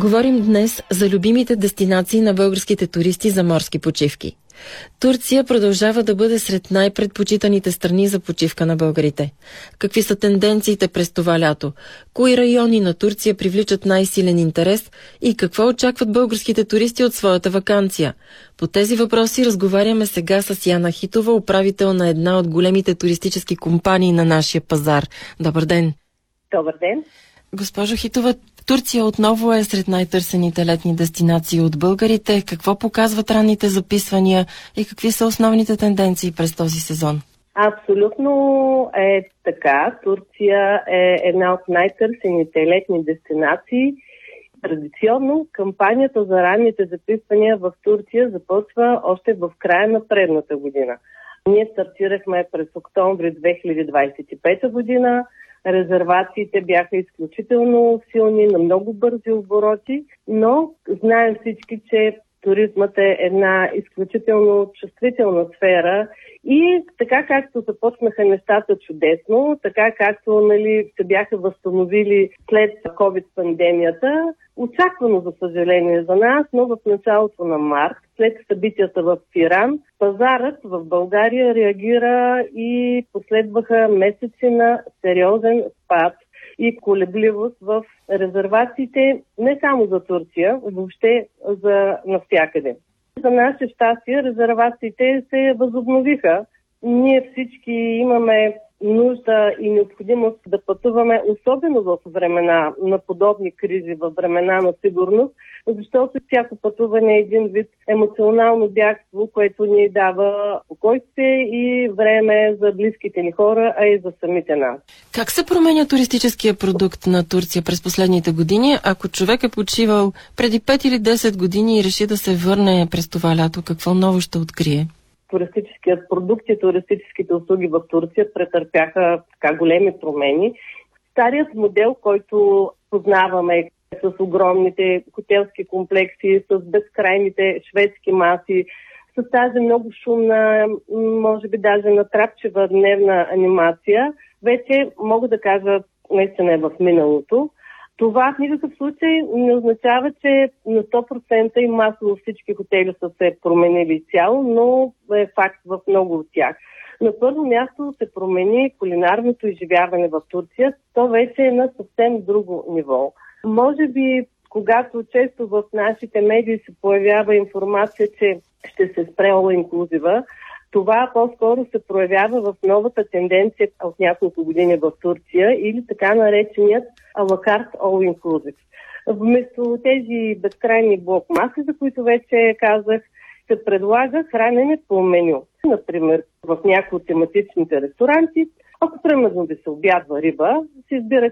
Говорим днес за любимите дестинации на българските туристи за морски почивки. Турция продължава да бъде сред най-предпочитаните страни за почивка на българите. Какви са тенденциите през това лято? Кои райони на Турция привличат най-силен интерес и какво очакват българските туристи от своята ваканция? По тези въпроси разговаряме сега с Яна Хитова, управител на една от големите туристически компании на нашия пазар. Добър ден! Добър ден! Госпожо Хитова, Турция отново е сред най-търсените летни дестинации от българите. Какво показват ранните записвания и какви са основните тенденции през този сезон? Абсолютно е така. Турция е една от най-търсените летни дестинации. Традиционно кампанията за ранните записвания в Турция започва още в края на предната година. Ние стартирахме през октомври 2025 година. Резервациите бяха изключително силни, на много бързи обороти, но знаем всички, че туризмът е една изключително чувствителна сфера и така както започнаха нещата чудесно, така както се бяха възстановили след COVID-пандемията, очаквано за съжаление за нас, но в началото на март, след събитията в Иран, пазарът в България реагира и последваха месеци на сериозен спад и колебливост в резервациите не само за Турция, въобще за навсякъде. За наше щастие резервациите се възобновиха. Ние всички имаме нужда и необходимост да пътуваме, особено в времена на подобни кризи, в времена на сигурност, защото всяко пътуване е един вид емоционално бягство, което ни дава спокойствие и време за близките ни хора, а и за самите нас. Как се променя туристическия продукт на Турция през последните години? Ако човек е почивал преди 5 или 10 години и реши да се върне през това лято, какво ново ще открие? Туристическият продукт и туристическите услуги в Турция претърпяха големи промени. Старият модел, който познаваме с огромните хотелски комплекси, с безкрайните шведски маси, с тази много шумна, може би даже натрапчива дневна анимация, вече мога да кажа наистина е в миналото. Това в никакъв случай не означава, че на 100% и масово всички хотели са се променили цяло, но е факт в много от тях. На първо място се промени кулинарното изживяване в Турция. То вече е на съвсем друго ниво. Може би, когато често в нашите медии се появява информация, че ще се спре all-inclusive, това по-скоро се проявява в новата тенденция от няколко години в Турция или така нареченият алакарт all-inclusive. Вместо тези безкрайни блок-маси, за които вече казах, се предлага хранене по меню. Например, в някои от тематичните ресторанти, ако примерно да се обядва риба, се избира